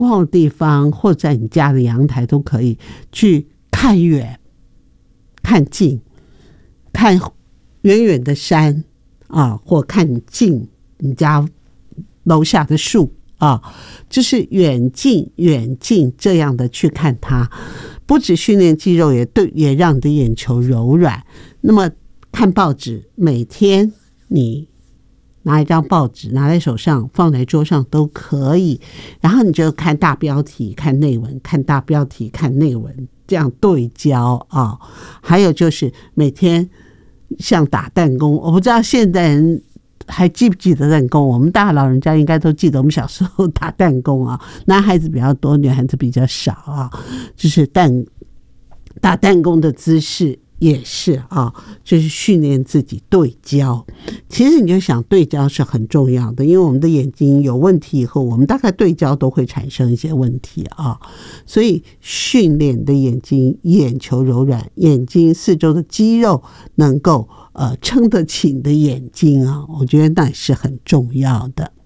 光的地方，或在你家的阳台都可以去看远、看近，看远远的山啊，或看近你家楼下的树啊，就是远近这样的去看它，不只训练肌肉，也让你的眼球柔软。那么看报纸，每天你拿一张报纸拿在手上，放在桌上都可以，然后你就看大标题看内文，看大标题看内文，这样对焦啊。还有就是每天像打弹弓，我不知道现代人还记不记得弹弓，我们大老人家应该都记得，我们小时候打弹弓啊，男孩子比较多，女孩子比较少啊，就是打弹弓的姿势也是啊，就是训练自己对焦。其实你就想对焦是很重要的，因为我们的眼睛有问题以后，我们大概对焦都会产生一些问题啊，所以训练你的眼睛眼球柔软，眼睛四周的肌肉能够撑得起你的眼睛啊，我觉得那也是很重要的。